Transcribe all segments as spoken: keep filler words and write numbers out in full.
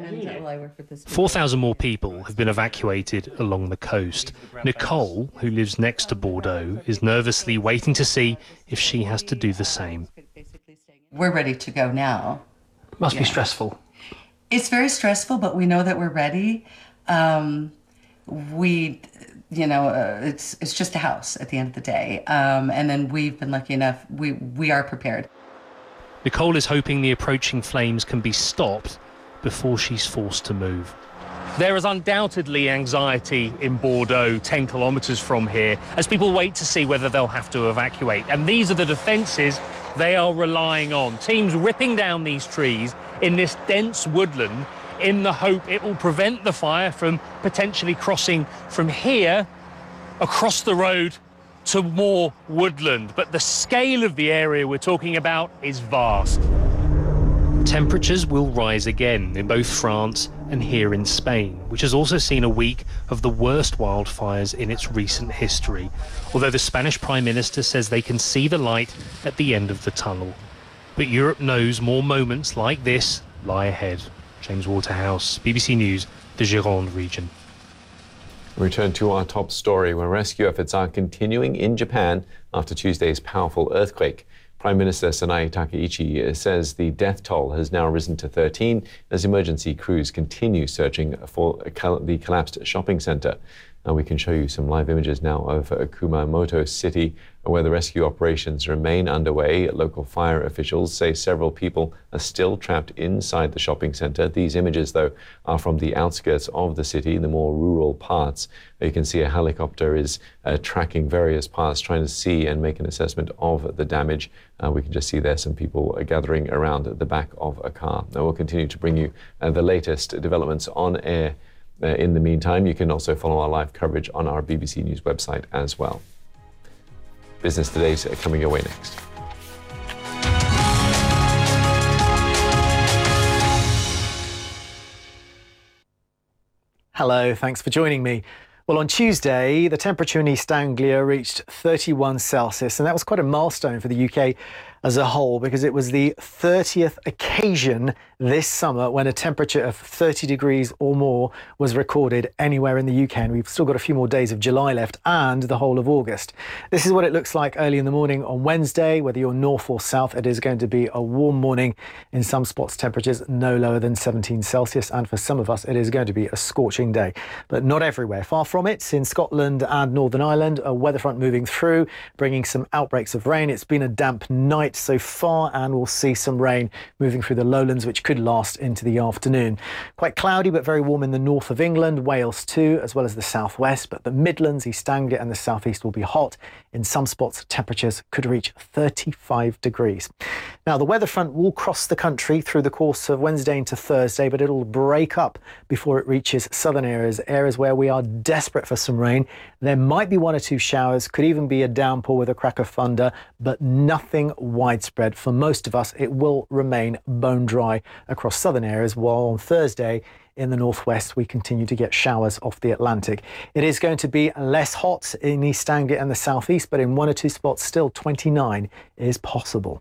And, uh, well, I work with this four thousand more people have been evacuated along the coast. Nicole, who lives next to Bordeaux, is nervously waiting to see if she has to do the same. We're ready to go now. Must Yeah. be stressful. It's very stressful, but we know that we're ready. Um, we, you know, uh, it's it's just a house at the end of the day. Um, and then we've been lucky enough, we, we are prepared. Nicole is hoping the approaching flames can be stopped before she's forced to move. There is undoubtedly anxiety in Bordeaux, ten kilometres from here, as people wait to see whether they'll have to evacuate. And these are the defences they are relying on. Teams ripping down these trees in this dense woodland in the hope it will prevent the fire from potentially crossing from here across the road to more woodland. But the scale of the area we're talking about is vast. Temperatures will rise again in both France and here in Spain, which has also seen a week of the worst wildfires in its recent history, although the Spanish Prime Minister says they can see the light at the end of the tunnel. But Europe knows more moments like this lie ahead. James Waterhouse, B B C News, the Gironde region. We return to our top story, where rescue efforts are continuing in Japan after Tuesday's powerful earthquake. Prime Minister Sanae Takaichi says the death toll has now risen to thirteen as emergency crews continue searching for the collapsed shopping centre. And we can show you some live images now of Kumamoto City, where the rescue operations remain underway. Local fire officials say several people are still trapped inside the shopping centre. These images, though, are from the outskirts of the city, the more rural parts. You can see a helicopter is uh, tracking various parts, trying to see and make an assessment of the damage. Uh, we can just see there some people gathering around the back of a car. Now, we'll continue to bring you uh, the latest developments on air. Uh, in the meantime, you can also follow our live coverage on our B B C News website as well. Business Today's coming your way next. Hello, thanks for joining me. Well, on Tuesday, the temperature in East Anglia reached thirty-one Celsius, and that was quite a milestone for the U K as a whole, because it was the thirtieth occasion this summer when a temperature of thirty degrees or more was recorded anywhere in the U K. And we've still got a few more days of July left and the whole of August. This is what it looks like early in the morning on Wednesday. Whether you're north or south, it is going to be a warm morning. In some spots, temperatures no lower than seventeen Celsius. And for some of us, it is going to be a scorching day, but not everywhere. Far from it. In Scotland and Northern Ireland, a weather front moving through, bringing some outbreaks of rain. It's been a damp night so far, and we'll see some rain moving through the lowlands, which could last into the afternoon. Quite cloudy, but very warm in the north of England, Wales too, as well as the southwest. But the Midlands, East Anglia and the southeast will be hot. In some spots, temperatures could reach thirty-five degrees. Now, the weather front will cross the country through the course of Wednesday into Thursday, but it'll break up before it reaches southern areas, areas where we are desperate for some rain. There might be one or two showers, could even be a downpour with a crack of thunder, but nothing widespread. For most of us, it will remain bone dry across southern areas, while on Thursday in the northwest we continue to get showers off the Atlantic. It is going to be less hot in East Anglia and the southeast, but in one or two spots still twenty-nine is possible.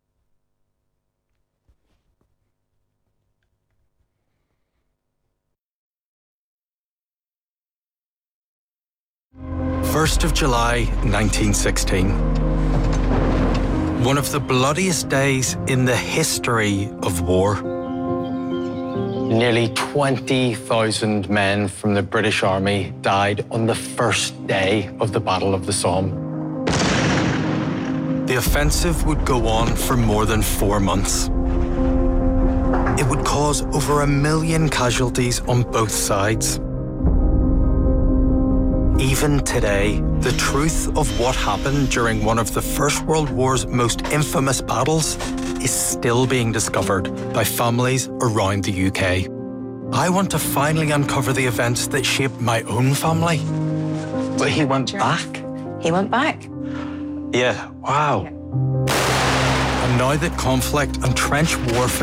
first of July nineteen sixteen. One of the bloodiest days in the history of war. Nearly twenty thousand men from the British Army died on the first day of the Battle of the Somme. The offensive would go on for more than four months. It would cause over a million casualties on both sides. Even today, the truth of what happened during one of the First World War's most infamous battles is still being discovered by families around the U K. I want to finally uncover the events that shaped my own family. But he went back? He went back. Yeah, wow. And now that conflict and trench warfare